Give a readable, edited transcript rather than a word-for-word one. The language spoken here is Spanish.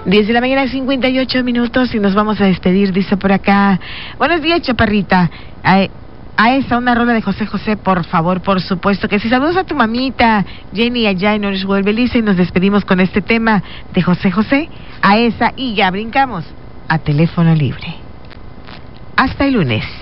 10 de la mañana, 58 minutos, y nos vamos a despedir, dice por acá. Buenos días, chaparrita. A esa, una rola de José José, por favor, por supuesto que sí. Saludos a tu mamita, Jenny, allá en Orangewood, Belice, y nos despedimos con este tema de José José. A esa, y ya brincamos a teléfono libre. Hasta el lunes.